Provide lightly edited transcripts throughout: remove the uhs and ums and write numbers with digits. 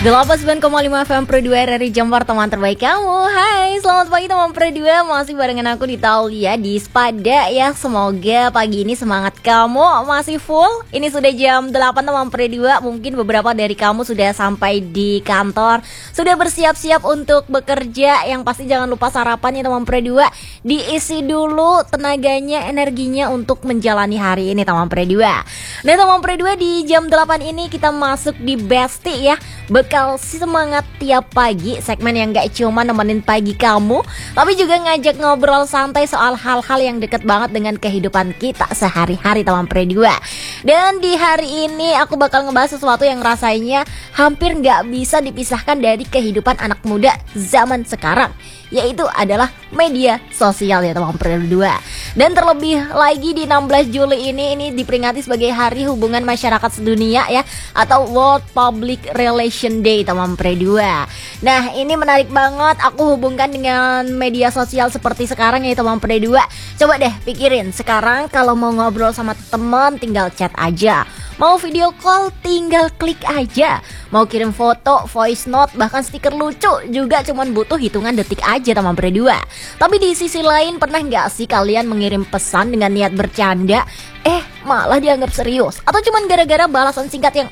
89,5 FM Pro 2 dari Jember, teman terbaik kamu. Hai, selamat pagi teman Pro 2. Masih barengan aku di Taulia di Spada ya. Semoga pagi ini semangat kamu masih full. Ini sudah jam 8 teman Pro 2. Mungkin beberapa dari kamu sudah sampai di kantor, sudah bersiap-siap untuk bekerja. Yang pasti jangan lupa sarapan ya teman Pro 2. Diisi dulu tenaganya, energinya untuk menjalani hari ini teman Pro 2. Nah teman Pro 2, di jam 8 ini kita masuk di Besti ya. Bekal semangat tiap pagi, segmen yang gak cuma nemenin pagi kamu, tapi juga ngajak ngobrol santai soal hal-hal yang deket banget dengan kehidupan kita sehari-hari teman Pro 2. Dan di hari ini aku bakal ngebahas sesuatu yang rasanya hampir gak bisa dipisahkan dari kehidupan anak muda zaman sekarang, yaitu adalah media sosial ya teman Pro 2. Dan terlebih lagi di 16 Juli ini diperingati sebagai Hari Hubungan Masyarakat Sedunia ya, atau World Public Relation Day teman Pro 2. Nah ini menarik banget aku hubungkan dengan media sosial seperti sekarang ya teman Pro 2. Coba deh pikirin, sekarang kalau mau ngobrol sama teman tinggal chat aja, mau video call tinggal klik aja, mau kirim foto, voice note, bahkan stiker lucu juga cuman butuh hitungan detik aja teman Pro 2. Tapi di sisi lain, pernah gak sih kalian mengirim pesan dengan niat bercanda, malah dianggap serius, atau cuman gara-gara balasan singkat yang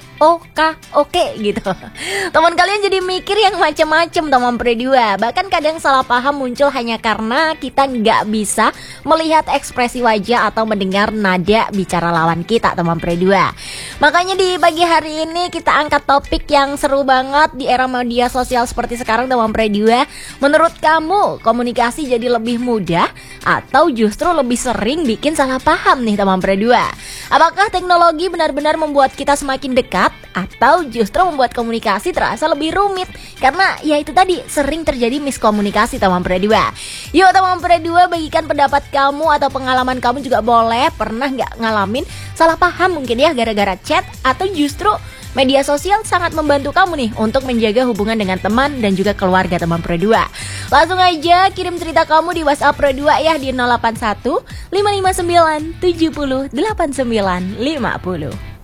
oke gitu. Teman kalian jadi mikir yang macam-macam teman Pro 2. Bahkan kadang salah paham muncul hanya karena kita nggak bisa melihat ekspresi wajah atau mendengar nada bicara lawan kita teman Pro 2. Makanya di pagi hari ini kita angkat topik yang seru banget di era media sosial seperti sekarang teman Pro 2. Menurut kamu komunikasi jadi lebih mudah atau justru lebih sering bikin salah paham nih teman Pro 2? Apakah teknologi benar-benar membuat kita semakin dekat atau justru membuat komunikasi terasa lebih rumit? Karena ya itu tadi, sering terjadi miskomunikasi teman Pro 2. Yuk teman Pro 2, bagikan pendapat kamu atau pengalaman kamu juga boleh. Pernah nggak ngalamin salah paham mungkin ya gara-gara chat, atau justru media sosial sangat membantu kamu nih untuk menjaga hubungan dengan teman dan juga keluarga teman Pro 2. Langsung aja kirim cerita kamu di WhatsApp Pro 2 ya di 081 559 70 89 50.